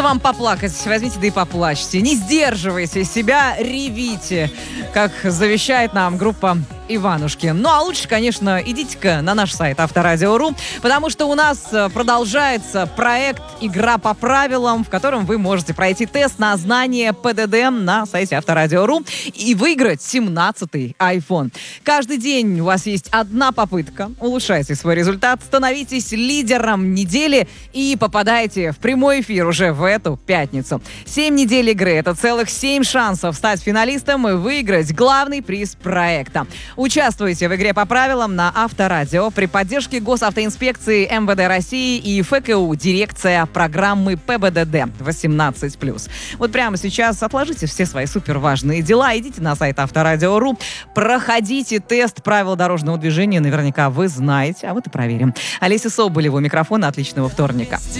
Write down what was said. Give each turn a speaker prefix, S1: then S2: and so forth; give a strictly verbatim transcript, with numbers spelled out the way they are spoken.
S1: Хочется вам поплакать. Возьмите, да и поплачьте. Не сдерживайте себя, ревите, как завещает нам группа Иванушки. Ну, а лучше, конечно, идите-ка на наш сайт Авторадио точка ру, потому что у нас продолжается проект «Игра по правилам», в котором вы можете пройти тест на знание ПДД на сайте Авторадио точка ру и выиграть семнадцатый айфон. Каждый день у вас есть одна попытка. Улучшайте свой результат, становитесь лидером недели и попадайте в прямой эфир уже в эту пятницу. Семь недель игры — это целых семь шансов стать финалистом и выиграть главный приз проекта. Участвуйте в игре по правилам на Авторадио при поддержке Госавтоинспекции, МВД России и ФКУ, дирекция программы ПБДД восемнадцать плюс. Вот прямо сейчас отложите все свои суперважные дела, идите на сайт Авторадио точка ру, проходите тест правил дорожного движения, наверняка вы знаете, а вот и проверим. Олеся Соболева, микрофон, отличного вторника.